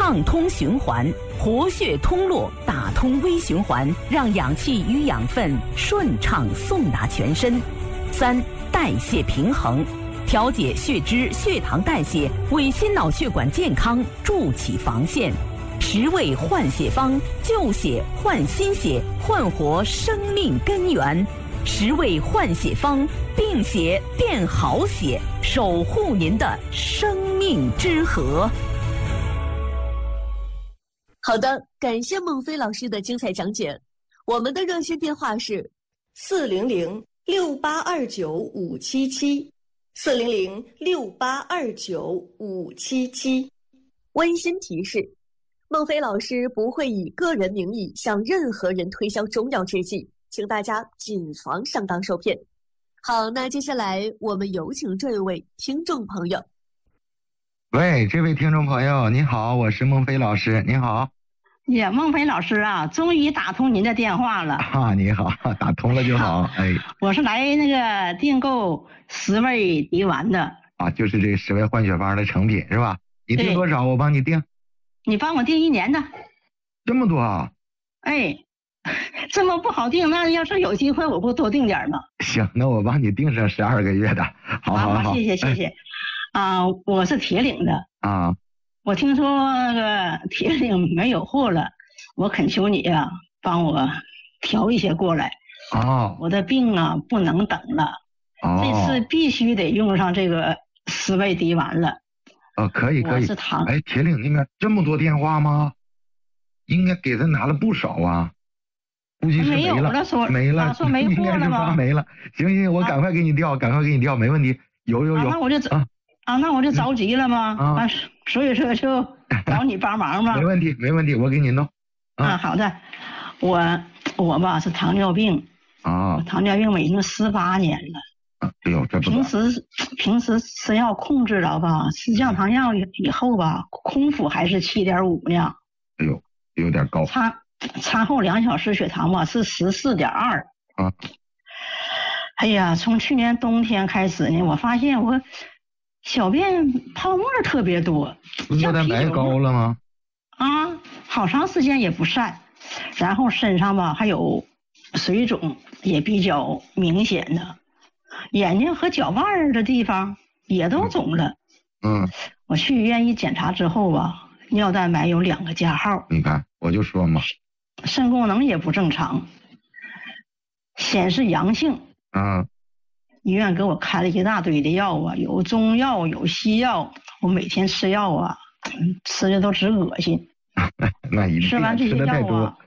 畅通循环，活血通络，打通微循环，让氧气与养分顺畅送达全身。3、代谢平衡，调节血脂、血糖代谢，为心脑血管健康筑起防线。10味换血方，救血换新血，焕活生命根源。10味换血方，并血变好血，守护您的生命之河。 好的，感谢孟非老师的精彩讲解。我们的热线电话是400-6829-577，400-6829-577。温馨提示：孟非老师不会以个人名义向任何人推销中药制剂，请大家谨防上当受骗。好，那接下来我们有请这位听众朋友。 喂，这位听众朋友，你好，我是孟非老师，你好。 呀，孟非老师啊，终于打通您的电话了啊！你好，打通了就好。哎， 我是来那个订购10味敌丸的啊，就是这10味换血方的成品是吧？你订多少？我帮你订。 你帮我订1年的。 这么多啊？ 哎，这么不好订，那要是有机会我不多订点吗？ 行，那我帮你订上12个月的。好， 谢谢。啊，我是铁岭的啊。 我听说那个铁岭没有货了，我恳求你呀，帮我调一些过来。 哦， 我的病啊不能等了，这次必须得用上这个10味敌丸了。 可以。 我是糖。 哎，铁岭那边这么多电话吗？应该给他拿了不少啊。估计是没了，没了， 说没货了吗？ 没了。行，我赶快给你调，没问题。有。 那我就那我就着急了吗？所以说就找你帮忙嘛。 没问题，我给你弄。 好的。我吧是糖尿病啊， 糖尿病我已经18年了。 哎呦，这不平时吃药控制了吧，吃降糖药以后吧，空腹还是7.5呢。 哎呦，有点高。 餐后2小时血糖吧是14.2。 啊。 哎呀，从去年冬天开始呢，我发现我小便泡沫特别多。 尿蛋白高了吗？ 好长时间也不散，然后身上吧还有水肿，也比较明显的，眼睛和脚腕的地方也都肿了。我去医院一检查之后吧，尿蛋白有2个加号。 你看，我就说嘛， 肾功能也不正常，显示阳性。医院给我开了一大堆的药啊，有中药有西药，我每天吃药啊，吃的都直恶心。 那一定吃完这些药啊，